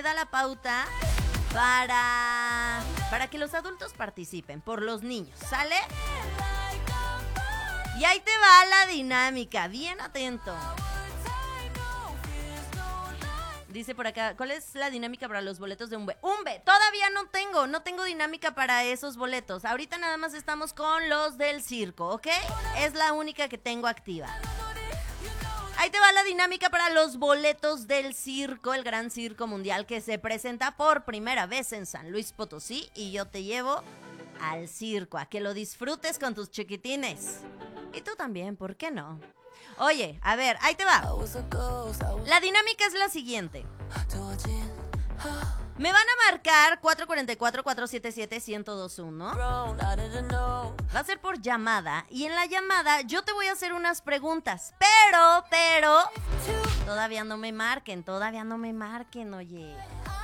da la pauta para que los adultos participen, por los niños, ¿sale? Y ahí te va la dinámica, bien atento. Dice por acá, ¿cuál es la dinámica para los boletos de Umbe? Umbe, todavía no tengo dinámica para esos boletos. Ahorita nada más estamos con los del circo, ¿ok? Es la única que tengo activa. Ahí te va la dinámica para los boletos del circo, el Gran Circo Mundial que se presenta por primera vez en San Luis Potosí y yo te llevo al circo, a que lo disfrutes con tus chiquitines. Y tú también, ¿por qué no? Oye, a ver, ahí te va. La dinámica es la siguiente. Me van a marcar 444-477-1021. Va a ser por llamada. Y en la llamada yo te voy a hacer unas preguntas. Pero todavía no me marquen, oye.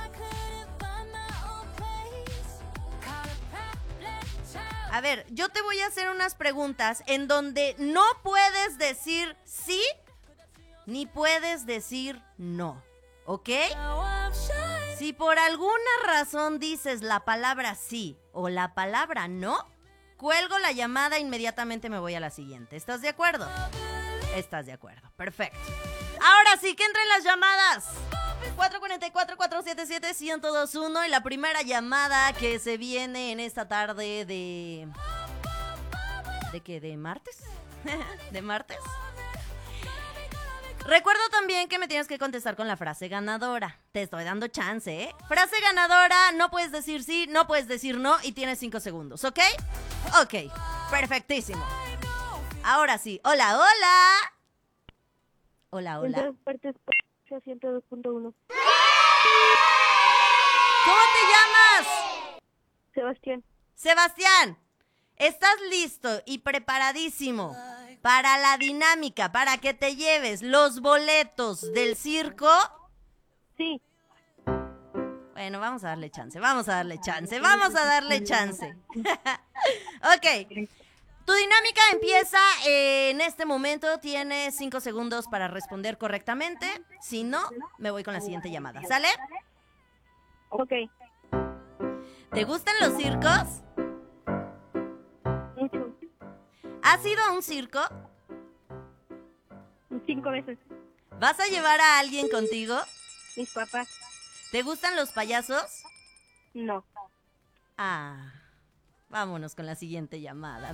A ver, yo te voy a hacer unas preguntas en donde no puedes decir sí ni puedes decir no, ¿ok? Si por alguna razón dices la palabra sí o la palabra no, cuelgo la llamada e inmediatamente me voy a la siguiente. ¿Estás de acuerdo? Estás de acuerdo, perfecto. Ahora sí, que entren las llamadas. 444-477-1021 y la primera llamada que se viene en esta tarde ¿de qué? ¿De martes? ¿De martes? Recuerdo también que me tienes que contestar con la frase ganadora. Te estoy dando chance, ¿eh? Frase ganadora, no puedes decir sí, no puedes decir no y tienes 5 segundos, ¿ok? Ok, perfectísimo. Ahora sí, hola, hola. Hola, hola. En todas partes, 102.1. ¿Cómo te llamas? Sebastián. Sebastián, ¿estás listo y preparadísimo para la dinámica, para que te lleves los boletos del circo? Sí. Bueno, vamos a darle chance. Ok. Tu dinámica empieza en este momento. Tienes 5 segundos para responder correctamente. Si no, me voy con la siguiente llamada. ¿Sale? Ok. ¿Te gustan los circos? Mucho. ¿Has ido a un circo? 5 veces. ¿Vas a llevar a alguien contigo? Mis papás. ¿Te gustan los payasos? No. Ah, vámonos con la siguiente llamada.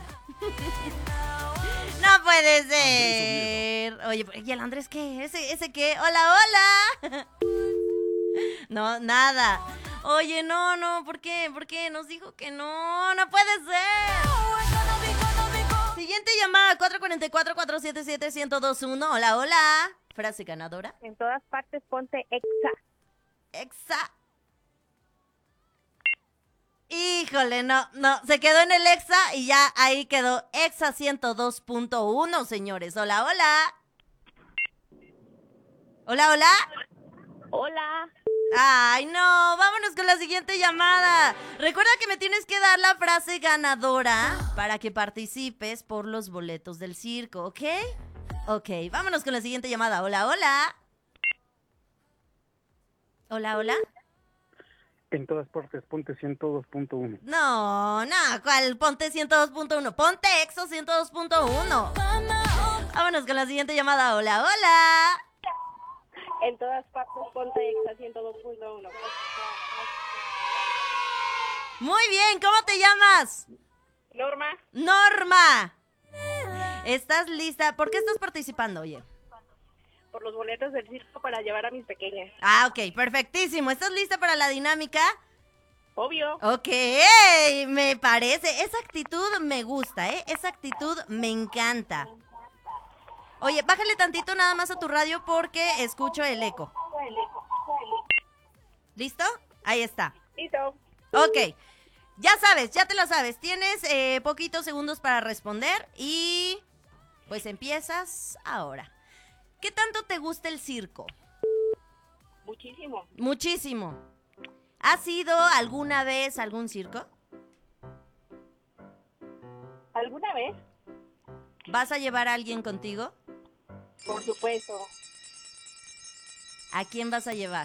No puede ser. Oye, ¿y el Andrés qué? ¿Ese qué? Hola, hola. No, nada. Oye, no, ¿por qué? Nos dijo que no puede ser. Siguiente llamada, 444-477-1021. Hola, hola. Frase ganadora. En todas partes ponte exa. Exa. Híjole, no, se quedó en el Exa y ya ahí quedó Exa 102.1, señores. Hola, hola. Hola, hola. Hola. Ay, no, vámonos con la siguiente llamada. Recuerda que me tienes que dar la frase ganadora para que participes por los boletos del circo, ¿ok? Ok, vámonos con la siguiente llamada. Hola, hola. Hola, hola. En todas partes, ponte 102.1. No, ¿cuál? Ponte 102.1. Ponte Exo 102.1. Vámonos con la siguiente llamada. Hola, hola. En todas partes ponte exa 102.1. Muy bien, ¿cómo te llamas? Norma. Norma. ¿Estás lista? ¿Por qué estás participando, oye? Por los boletos del circo para llevar a mis pequeñas. Ah, ok, perfectísimo. ¿Estás lista para la dinámica? Obvio. Ok, me parece. Esa actitud me gusta, ¿eh? Esa actitud me encanta. Oye, bájale tantito nada más a tu radio porque escucho el eco. ¿Listo? Ahí está. Listo. Ok, ya sabes, ya te lo sabes. Tienes poquitos segundos para responder y pues empiezas ahora. ¿Qué tanto te gusta el circo? Muchísimo. Muchísimo. ¿Has ido alguna vez a algún circo? ¿Alguna vez? ¿Vas a llevar a alguien contigo? Por supuesto. ¿A quién vas a llevar?